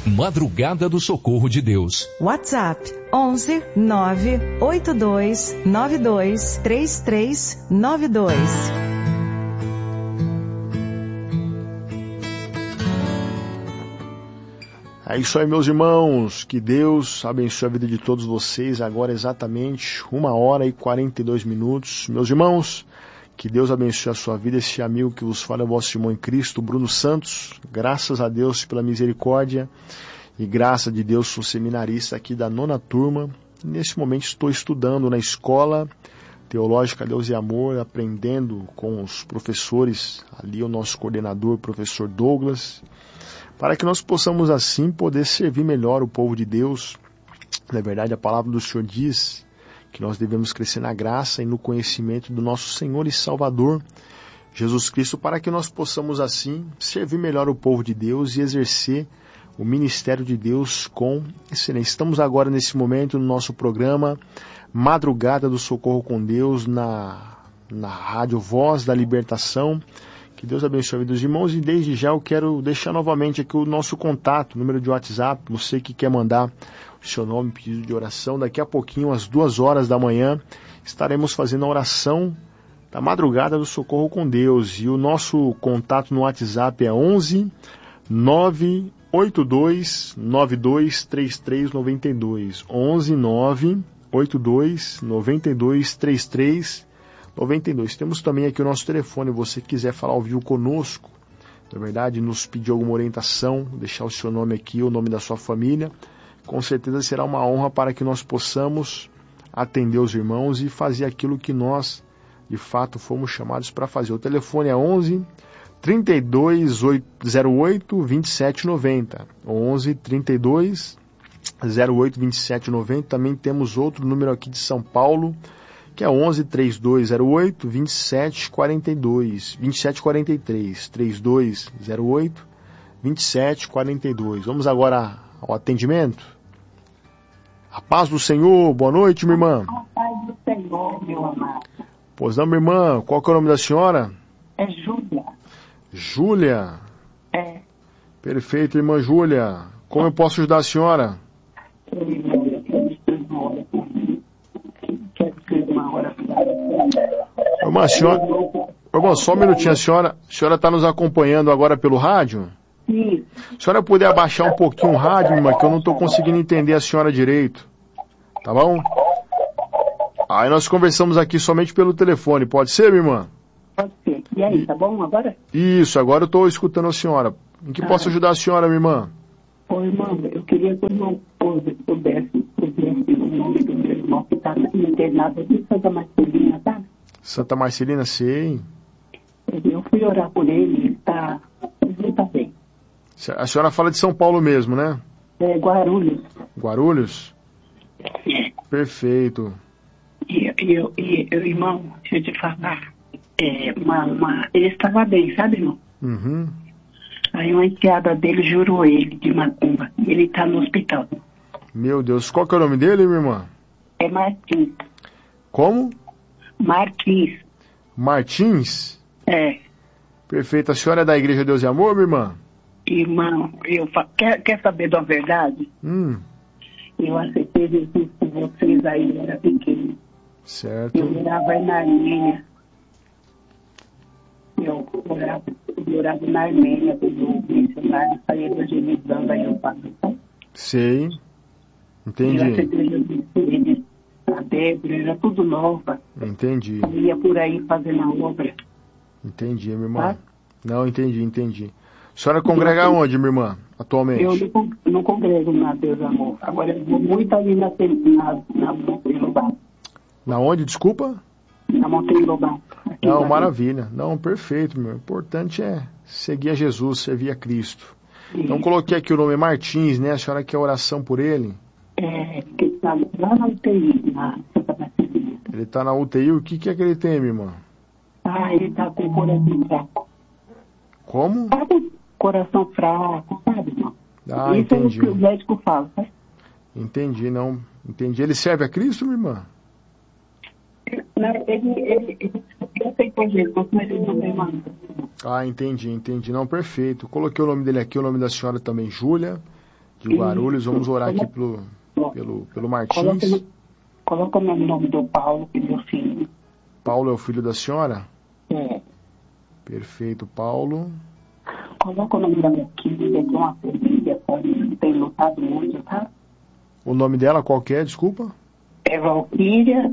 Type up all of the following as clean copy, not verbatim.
Madrugada do Socorro de Deus. WhatsApp 11 982 92 3392. É isso aí, meus irmãos. Que Deus abençoe a vida de todos vocês. Agora exatamente 1h42. Meus irmãos, que Deus abençoe a sua vida. Esse amigo que vos fala é o vosso irmão em Cristo, Bruno Santos. Graças a Deus pela misericórdia e graça de Deus, sou seminarista aqui da 9ª turma. Nesse momento estou estudando na escola Teológica Deus e Amor, aprendendo com os professores, ali o nosso coordenador, o professor Douglas, para que nós possamos assim poder servir melhor o povo de Deus. Na verdade, a palavra do Senhor diz que nós devemos crescer na graça e no conhecimento do nosso Senhor e Salvador, Jesus Cristo, para que nós possamos assim servir melhor o povo de Deus e exercer o ministério de Deus com excelência. Estamos agora nesse momento no nosso programa Madrugada do Socorro com Deus, na Rádio Voz da Libertação. Que Deus abençoe a vida dos irmãos, e desde já eu quero deixar novamente aqui o nosso contato, número de WhatsApp, você que quer mandar o seu nome, pedido de oração. Daqui a pouquinho, às 2h da manhã, estaremos fazendo a oração da Madrugada do Socorro com Deus, e o nosso contato no WhatsApp é 11 982 92 3392, 11 982 92 3392. Temos também aqui o nosso telefone, você que quiser falar ao vivo conosco, na verdade, nos pedir alguma orientação, deixar o seu nome aqui, o nome da sua família, com certeza será uma honra para que nós possamos atender os irmãos e fazer aquilo que nós, de fato, fomos chamados para fazer. O telefone é 11 3208 2790, 11 3208 2790. Também temos outro número aqui de São Paulo, que é 11 3208 2742, 2743, 3208 2742. Vamos agora ao atendimento. A paz do Senhor, boa noite, minha irmã. A paz do Senhor, meu amado. Pois não, minha irmã, qual que é o nome da senhora? É Júlia. Júlia? É. Perfeito, irmã Júlia. Como eu posso ajudar a senhora? Irmã, só um minutinho, a senhora está nos acompanhando agora pelo rádio? Sim. Se a senhora puder abaixar um pouquinho o rádio, irmã, que eu não estou conseguindo entender a senhora direito. Tá bom? Aí nós conversamos aqui somente pelo telefone, pode ser, minha irmã? Pode ser. E aí, tá bom agora? Isso, agora eu estou escutando a senhora. Em que posso ajudar a senhora, minha irmã? Ô, irmão, eu queria que o irmão pudesse o nome do meu irmão que está internado de Santa Marcelina, sabe? Santa Marcelina, sei. Eu fui orar por ele, ele está bem. A senhora fala de São Paulo mesmo, né? É, Guarulhos. Guarulhos? É. Perfeito. E irmão, deixa eu te falar, ele estava bem, sabe, irmão? Uhum. Aí uma enteada dele jurou ele de macumba, e ele está no hospital. Meu Deus, qual que é o nome dele, minha irmã? É Martins. Como? Martins. Martins? É. Perfeito. A senhora é da Igreja Deus e Amor, minha irmã? Irmão, quer saber da verdade? Eu aceitei Jesus com vocês aí, eu era pequeno. Certo. Eu morava aí na Armênia. Eu morava na Armênia, quando o missionário saía evangelizando aí o padre. Sei. Entendi. Eu aceitei Jesus com ele. A Débora era tudo nova. Entendi. Eu ia por aí fazendo a obra. Entendi, minha irmã. Ah? Não, entendi. A senhora congrega onde, minha irmã, atualmente? Eu não congrego na Deus Amor. Agora eu vou muito ali na Monteiro Lobato. Na onde, desculpa? Na Monteiro Lobato. Não, maravilha. Não, perfeito, meu. O importante é seguir a Jesus, servir a Cristo. Então coloquei aqui o nome Martins, né? A senhora quer oração por ele? Que está lá na UTI, na Santa Marcelina. Ele está na UTI, o que é que ele tem, minha irmã? Ele está com coração fraco. Como? Coração fraco, sabe, irmão? Ah, isso entendi. É o que o médico fala, né? Entendi. Ele serve a Cristo, minha irmã? Ele aceitou Jesus, mas ele não tem mais. Ah, entendi. Não, perfeito. Coloquei o nome dele aqui, o nome da senhora também, Júlia, de Guarulhos. Vamos orar aqui pelo Martins. Coloca o nome do Paulo, que é meu filho. Paulo é o filho da senhora? É. Perfeito, Paulo. Coloca o nome da minha filha, que é uma família, tem lutado muito, tá? O nome dela qual que é, desculpa? É Valquíria.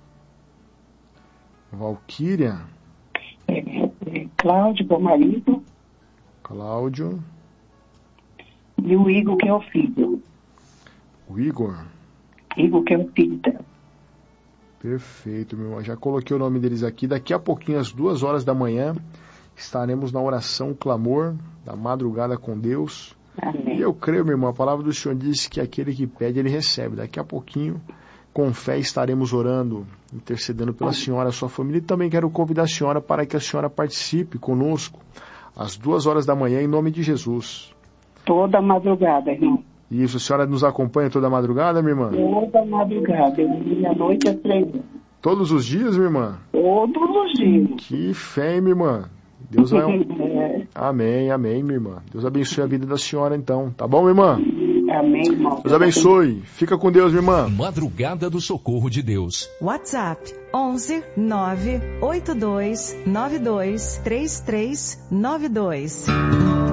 Valquíria. Cláudio, meu marido. Cláudio. E o Igor, que é o filho. O Igor. Igor, que é o filho dela. Perfeito, meu irmão. Já coloquei o nome deles aqui. Daqui a pouquinho, às 2 horas da manhã, estaremos na oração clamor da madrugada com Deus. Amém. E eu creio, meu irmão, a palavra do Senhor diz que aquele que pede, ele recebe. Daqui a pouquinho, com fé, estaremos orando, intercedendo pela senhora, a sua família. E também quero convidar a senhora para que a senhora participe conosco às 2 horas da manhã, em nome de Jesus. Toda madrugada, irmão. Isso, a senhora nos acompanha toda madrugada, minha irmã? Toda madrugada, à noite às 3 horas. Todos os dias, minha irmã? Todos os dias. Que fé, hein, minha irmã? Deus vai... Amém, amém, minha irmã. Deus abençoe a vida da senhora, então. Tá bom, minha irmã? Amém, irmão. Deus abençoe. Fica com Deus, minha irmã. Madrugada do Socorro de Deus. WhatsApp 11 982 92 3392.